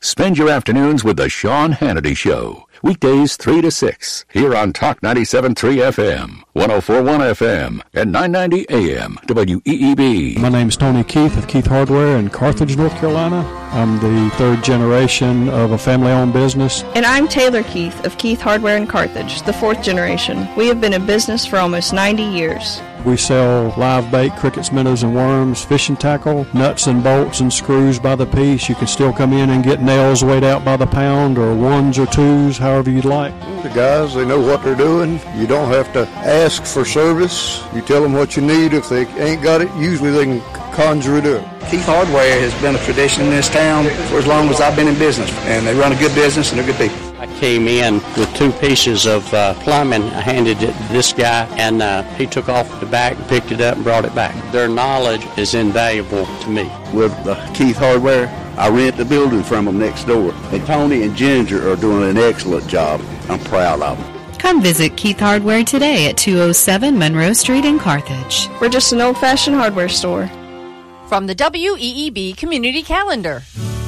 Spend your afternoons with the Sean Hannity Show. Weekdays 3 to 6 here on Talk 97.3 FM, 104.1 FM, and 990 AM WEEB. My name is Tony Keith of Keith Hardware in Carthage, North Carolina. I'm the third generation of a family-owned business. And I'm Taylor Keith of Keith Hardware in Carthage, the fourth generation. We have been in business for almost 90 years. We sell live bait, crickets, minnows, and worms, fishing tackle, nuts and bolts and screws by the piece. You can still come in and get nails weighed out by the pound or ones or twos, however you'd like. The guys, they know what they're doing. You don't have to ask for service. You tell them what you need. If they ain't got it, usually they can conjure it up. Keith Hardware has been a tradition in this town for as long as I've been in business, and they run a good business and they're good people. I came in with 2 pieces of plumbing. I handed it to this guy, and he took off the back, picked it up, and brought it back. Their knowledge is invaluable to me. With Keith Hardware, I rent the building from them next door. And Tony and Ginger are doing an excellent job. I'm proud of them. Come visit Keith Hardware today at 207 Monroe Street in Carthage. We're just an old-fashioned hardware store. From the WEEB Community Calendar.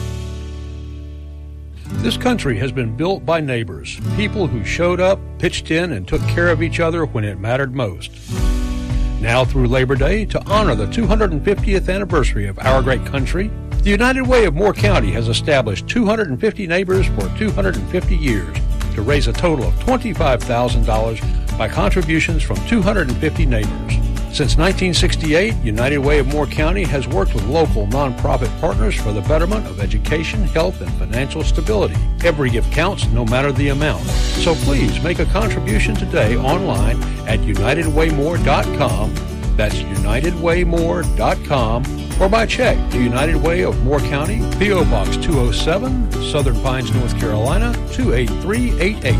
This country has been built by neighbors, people who showed up, pitched in, and took care of each other when it mattered most. Now through Labor Day, to honor the 250th anniversary of our great country, the United Way of Moore County has established 250 neighbors for 250 years to raise a total of $25,000 by contributions from 250 neighbors. Since 1968, United Way of Moore County has worked with local nonprofit partners for the betterment of education, health, and financial stability. Every gift counts, no matter the amount. So please make a contribution today online at UnitedWayMore.com. That's UnitedWayMore.com, or by check to United Way of Moore County, P.O. Box 207, Southern Pines, North Carolina, 28388.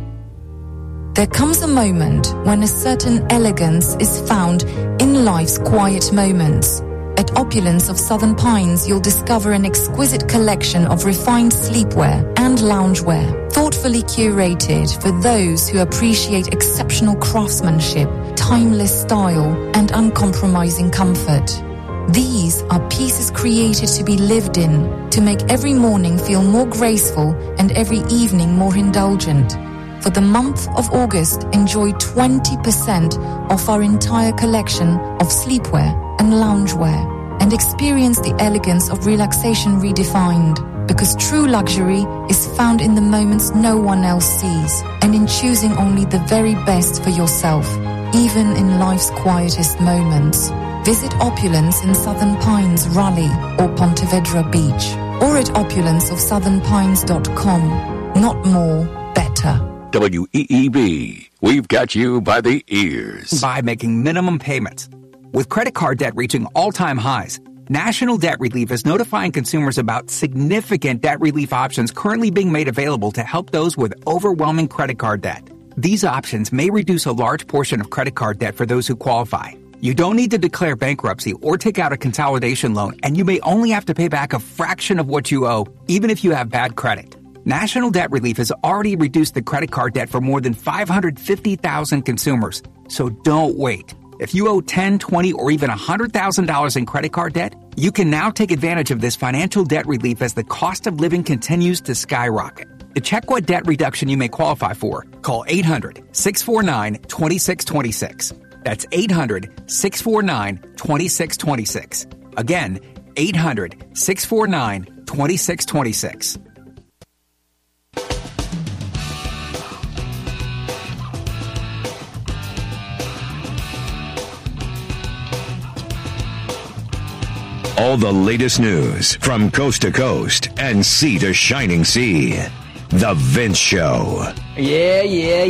There comes a moment when a certain elegance is found in life's quiet moments. At Opulence of Southern Pines, you'll discover an exquisite collection of refined sleepwear and loungewear, thoughtfully curated for those who appreciate exceptional craftsmanship, timeless style, and uncompromising comfort. These are pieces created to be lived in, to make every morning feel more graceful and every evening more indulgent. For the month of August, enjoy 20% off our entire collection of sleepwear and loungewear, and experience the elegance of relaxation redefined. Because true luxury is found in the moments no one else sees, and in choosing only the very best for yourself, even in life's quietest moments. Visit Opulence in Southern Pines, Raleigh, or Ponte Vedra Beach, or at opulenceofsouthernpines.com. Not more, better. WEEB. We've got you by the ears. By making minimum payments. With credit card debt reaching all-time highs, National Debt Relief is notifying consumers about significant debt relief options currently being made available to help those with overwhelming credit card debt. These options may reduce a large portion of credit card debt for those who qualify. You don't need to declare bankruptcy or take out a consolidation loan, and you may only have to pay back a fraction of what you owe, even if you have bad credit. National Debt Relief has already reduced the credit card debt for more than 550,000 consumers. So don't wait. If you owe $10, $20, or even $100,000 in credit card debt, you can now take advantage of this financial debt relief as the cost of living continues to skyrocket. To check what debt reduction you may qualify for, call 800-649-2626. That's 800-649-2626. Again, 800-649-2626. All the latest news from coast to coast and sea to shining sea. The Vince Show. Yeah.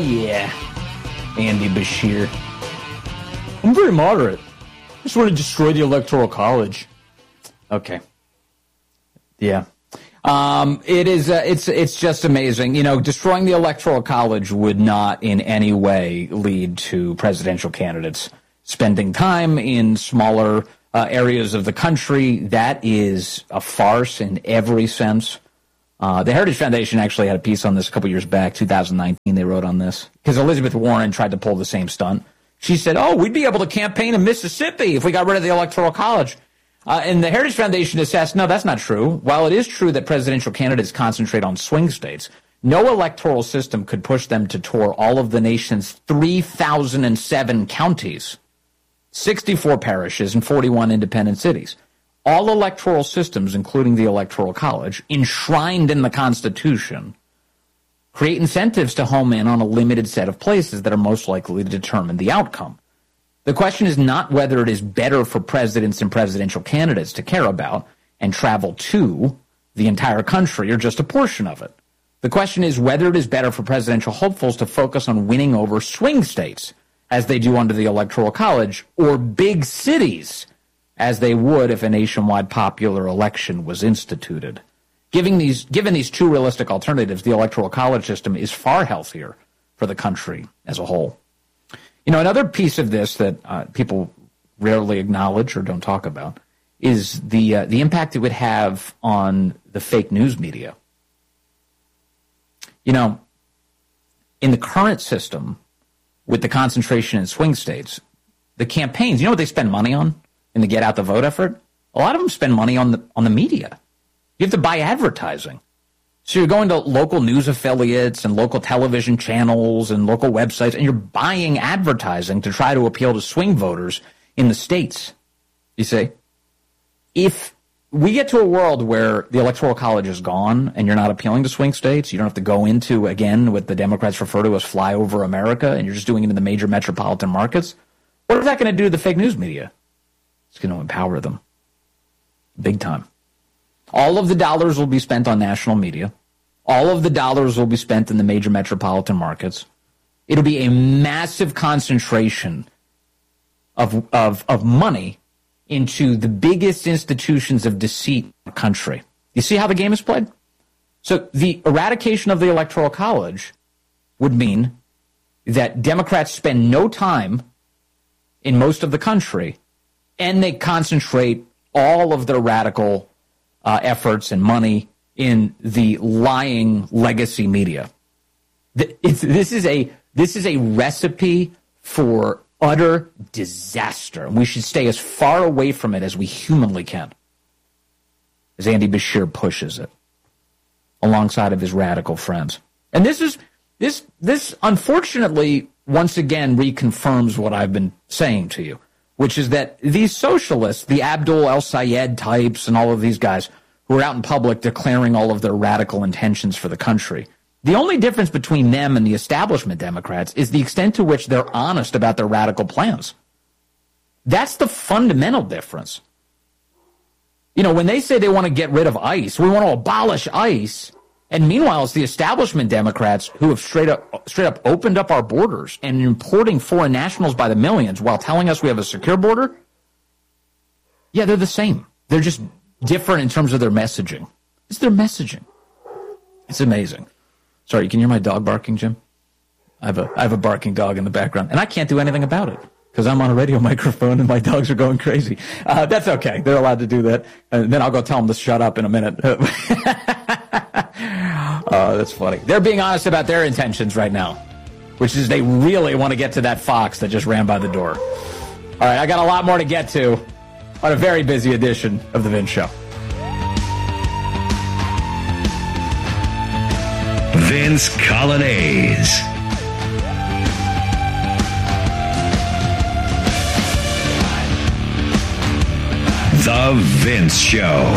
Andy Bashir. I'm very moderate. I just want to destroy the Electoral College. Okay. Yeah. It is, it's just amazing. You know, destroying the Electoral College would not in any way lead to presidential candidates spending time in smaller areas of the country. That is a farce in every sense. The Heritage Foundation actually had a piece on this a couple years back, 2019, they wrote on this, because Elizabeth Warren tried to pull the same stunt. She said, we'd be able to campaign in Mississippi if we got rid of the Electoral College. And the Heritage Foundation assessed, no, that's not true. While it is true that presidential candidates concentrate on swing states, no electoral system could push them to tour all of the nation's 3,007 counties, 64 parishes, and 41 independent cities. All electoral systems, including the Electoral College, enshrined in the Constitution, create incentives to home in on a limited set of places that are most likely to determine the outcome. The question is not whether it is better for presidents and presidential candidates to care about and travel to the entire country or just a portion of it. The question is whether it is better for presidential hopefuls to focus on winning over swing states, as they do under the Electoral College, or big cities, as they would if a nationwide popular election was instituted. Given these two realistic alternatives, the Electoral College system is far healthier for the country as a whole. You know, another piece of this that people rarely acknowledge or don't talk about is the impact it would have on the fake news media. You know, in the current system, with the concentration in swing states, the campaigns, you know what they spend money on in the get out the vote effort? A lot of them spend money on the media. You have to buy advertising. So you're going to local news affiliates and local television channels and local websites, and you're buying advertising to try to appeal to swing voters in the states. You see, if we get to a world where the Electoral College is gone and you're not appealing to swing states, you don't have to go into, again, what the Democrats refer to as flyover America, and you're just doing it in the major metropolitan markets, what is that going to do to the fake news media? It's going to empower them. Big time. All of the dollars will be spent on national media. All of the dollars will be spent in the major metropolitan markets. It'll be a massive concentration of money into the biggest institutions of deceit in the country. You see how the game is played? So the eradication of the Electoral College would mean that Democrats spend no time in most of the country, and they concentrate all of their radical efforts and money in the lying legacy media. This is a recipe for utter disaster, and we should stay as far away from it as we humanly can, as Andy Beshear pushes it alongside of his radical friends. And this unfortunately once again reconfirms what I've been saying to you, which is that these socialists, the Abdul El-Sayed types and all of these guys who are out in public declaring all of their radical intentions for the country, the only difference between them and the establishment Democrats is the extent to which they're honest about their radical plans. That's the fundamental difference. You know, when they say they want to get rid of ICE, we want to abolish ICE, and meanwhile it's the establishment Democrats who have straight up opened up our borders and importing foreign nationals by the millions while telling us we have a secure border. Yeah, they're the same. They're just different in terms of their messaging. It's their messaging. It's amazing. Sorry, you can hear my dog barking, Jim? I have a barking dog in the background, and I can't do anything about it because I'm on a radio microphone and my dogs are going crazy. That's okay. They're allowed to do that. And then I'll go tell them to shut up in a minute. That's funny. They're being honest about their intentions right now, which is they really want to get to that fox that just ran by the door. All right, I got a lot more to get to on a very busy edition of The Vince Show. Vince Colonnese. The Vince Show.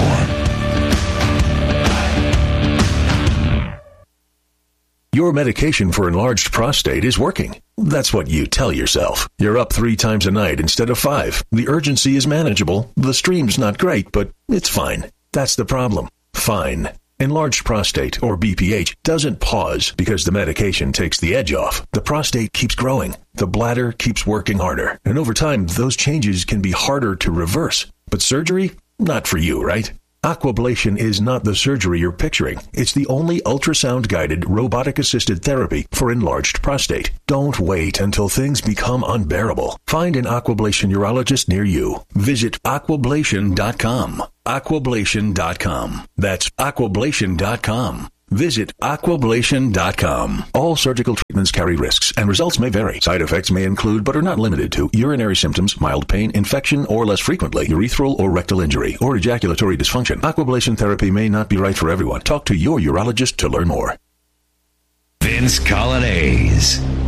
Your medication for enlarged prostate is working. That's what you tell yourself. You're up 3 times a night instead of 5. The urgency is manageable. The stream's not great, but it's fine. That's the problem. Fine. Enlarged prostate, or BPH, doesn't pause because the medication takes the edge off. The prostate keeps growing. The bladder keeps working harder. And over time, those changes can be harder to reverse. But surgery? Not for you, right? Aquablation is not the surgery you're picturing. It's the only ultrasound-guided, robotic-assisted therapy for enlarged prostate. Don't wait until things become unbearable. Find an Aquablation urologist near you. Visit aquablation.com. Aquablation.com. That's aquablation.com. Visit Aquablation.com. All surgical treatments carry risks, and results may vary. Side effects may include, but are not limited to, urinary symptoms, mild pain, infection, or less frequently, urethral or rectal injury, or ejaculatory dysfunction. Aquablation therapy may not be right for everyone. Talk to your urologist to learn more. Vince Colonnese.